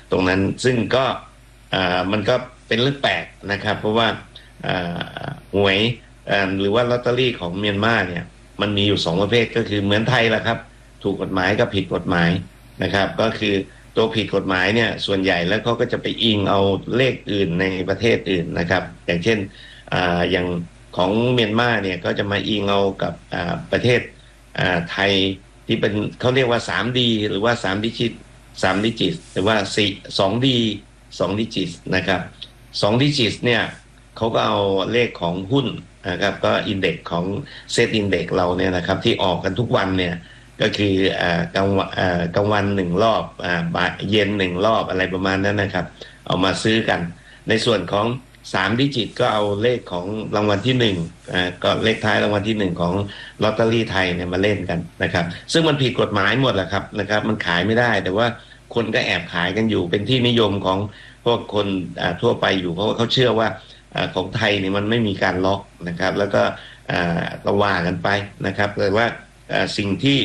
ตรงนั้นซึ่งก็มันก็เป็นเรื่องแปลกนะครับเพราะว่าหวยหรือว่าลอตเตอรี่ของเมียนมาเนี่ยมันมีอยู่2 ประเภทก็คือเหมือนไทยแหละครับถูกกฎหมายกับผิดกฎหมายนะครับก็คือตัวผิดกฎหมายเนี่ยส่วนใหญ่แล้วเขาก็จะไปอิงเอาเลขอื่นในประเทศอื่นนะครับอย่างเช่นอย่างของเมียนมาเนี่ยก็จะมาอิงเอากับประเทศไทยที่เป็นเขาเรียกว่า 3D หรือว่า3 ดิจิตหรือว่า2D 2 ดิจิตนะครับ2 ดิจิตเนี่ยเขาก็เอาเลขของหุ้นนะครับก็อินเด็กของเซตอินเด็กเราเนี่ยนะครับที่ออกกันทุกวันเนี่ยก็คือกลางวัน1 รอบบ่ายเย็น1 รอบอะไรประมาณนั้นนะครับเอามาซื้อกันในส่วนของ3 ดิจิตก็เอาเลขของรางวัลที่1ก็เลขท้ายรางวัลที่1ของลอตเตอรี่ไทยเนี่ยมาเล่นกันนะครับซึ่งมันผิดกฎหมายหมดแหละครับนะครับมันขายไม่ได้แต่ว่าคนก็แอบขายกันอยู่เป็นที่นิยมของพวกคนทั่วไปอยู่เพราะว่าเขาเชื่อว่าของไทยนี่มันไม่มีการล็อกนะครับแล้วก็ว่ากันไปนะครับแต่ว่าสิ่งที่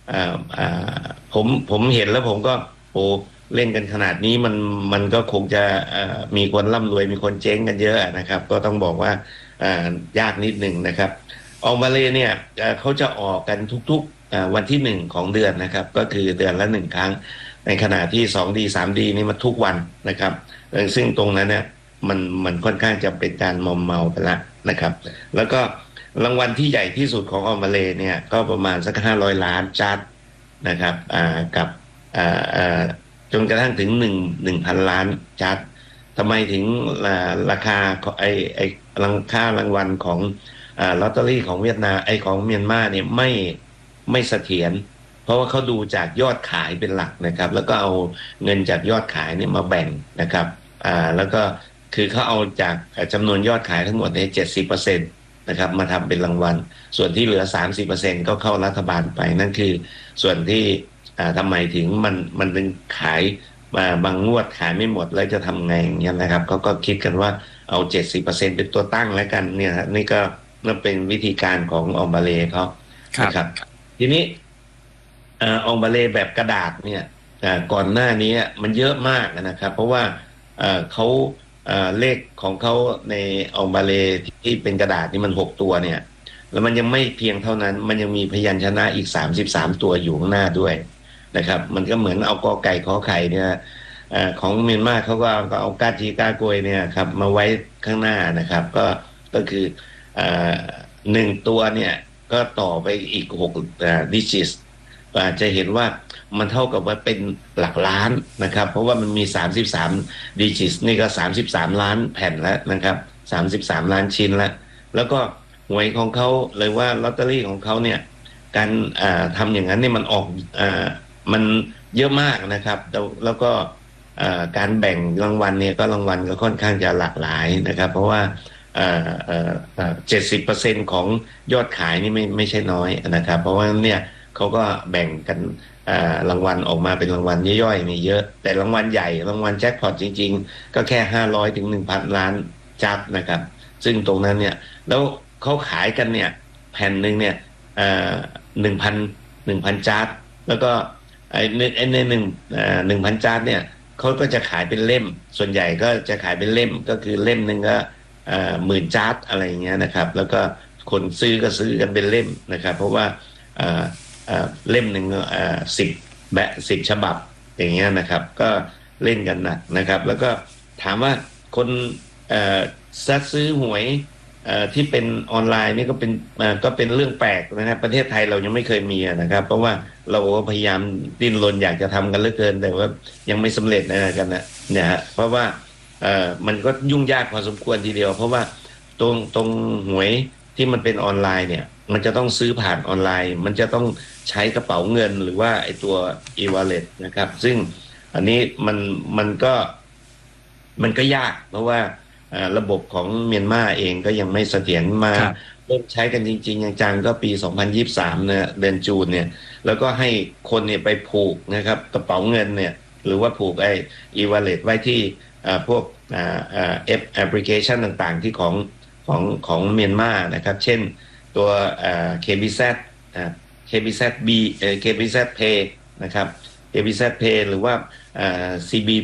ผมเห็นแล้วผมก็โอ้เล่นกันขนาดนี้มันก็คงจะมีคนร่ำรวยมีคนเจ๊งกันเยอะนะครับก็ต้องบอกว่ายากนิดหนึ่งนะครับออกมาเลยเนี่ยเขาจะออกกันทุกๆวันที่1 ของเดือนนะครับก็คือเดือนละ1 ครั้งในขณะที่2D 3D นี่มันทุกวันนะครับซึ่งตรงนั้นเนี่ยมันค่อนข้างจะเป็นการมอมเมาไปแล้วนะครับแล้วก็รางวัลที่ใหญ่ที่สุดของออมมาเลเนี่ยก็ประมาณสัก500 ล้านจัดนะครับกับจนกระทั่งถึง1,000 ล้านจัดทำไมถึงราคาไอ้รางวัลของลอตเตอรี่ของเวียดนามของเมียนมาเนี่ยไม่เสถียรเพราะว่าเขาดูจากยอดขายเป็นหลักนะครับแล้วก็เอาเงินจากยอดขายเนี่ยมาแบ่งนะครับแล้วก็คือเขาเอาจากจำนวนยอดขายทั้งหมดใน70%นะครับมาทำเป็นรางวัลส่วนที่เหลือ30%ก็เข้ารัฐบาลไปนั่นคือส่วนที่ทำไมถึงมันเป็นขายบางงวดขายไม่หมดแล้วจะทำไงอย่างเงี้ยนะครับเขาก็คิดกันว่าเอา70%เป็นตัวตั้งแล้วกันเนี่ยนี่ก็นั่นเป็นวิธีการของออมบาเลเขานะครับทีนี้อองบาเลแบบกระดาษเนี่ยก่อนหน้านี้มันเยอะมากนะครับเพราะว่าเขาเลขของเขาในอองบาเลที่เป็นกระดาษนี่มัน6 ตัวเนี่ยแล้วมันยังไม่เพียงเท่านั้นมันยังมีพยัญชนะอีก33 ตัวอยู่ข้างหน้าด้วยนะครับมันก็เหมือนเอากอไก่ขอไข่เนี่ยของเมียนมาเขาก็เอากาจีกากวยเนี่ยครับมาไว้ข้างหน้านะครับก็คือ1 ตัวเนี่ยก็ต่อไปอีก6 ดิจิตจะเห็นว่ามันเท่ากับว่าเป็นหลักล้านนะครับเพราะว่ามันมี33 ดิจิตนี่ก็33 ล้านแผ่นแล้วนะครับ33 ล้านชิ้นแล้วก็หวยของเขาเลยว่าลอตเตอรี่ของเขาเนี่ยการทำอย่างนั้นเนี่ยมันออกมันเยอะมากนะครับแล้วก็การแบ่งรางวัลเนี่ยก็รางวัลก็ค่อนข้างจะหลากหลายนะครับเพราะว่า70%ของยอดขายนี่ไม่ใช่น้อยนะครับเพราะว่าเนี่ยเขาก็แบ่งกันรางวัลออกมาเป็นรางวัลย่อยๆมีเยอะแต่รางวัลใหญ่รางวัลแจ็คพอตจริงๆก็แค่500 ถึง 1,000 ล้านจับนะครับซึ่งตรงนั้นเนี่ยแล้วเขาขายกันเนี่ยแผ่นหนึ่งเนี่ย1,000จาร์ดแล้วก็ใน1,000จาร์ดเนี่ยเขาก็จะขายเป็นเล่มส่วนใหญ่ก็จะขายเป็นเล่มก็คือเล่มหนึ่งก็10,000 จาร์ดอะไรอย่างเงี้ยนะครับแล้วก็คนซื้อก็ซื้อกันเป็นเล่มนะครับเพราะว่าเล่มหนึ่ง10 ฉบับอย่างเงี้ยนะครับก็เล่นกันหนักนะครับแล้วก็ถามว่าคนซื้อหวยที่เป็นออนไลน์นี่ก็เป็นเรื่องแปลกนะครับประเทศไทยเรายังไม่เคยมีนะครับเพราะว่าเราพยายามดิ้นรนอยากจะทำกันเหลือเกินแต่ว่ายังไม่สำเร็จกันนะเนี่ยฮะเพราะว่ามันก็ยุ่งยากพอสมควรทีเดียวเพราะว่าตรงหวยที่มันเป็นออนไลน์เนี่ยมันจะต้องซื้อผ่านออนไลน์มันจะต้องใช้กระเป๋าเงินหรือว่าไอ้ตัว e-wallet นะครับซึ่งอันนี้มันก็ยากเพราะว่าระบบของเมียนมาเองก็ยังไม่เสถียรมาเริ่มใช้กันจริงๆจังๆก็ปี2023เนี่ยเดือนจูนเนี่ยแล้วก็ให้คนเนี่ยไปผูกนะครับกระเป๋าเงินเนี่ยหรือว่าผูกไอ้ e-wallet ไว้ที่พวกแอปพลิเคชันต่างๆที่ของเมียนมานะครับเช่นตัวKBZ KBZB KBZ Pay นะครับ KBZ Pay หรือว่าCB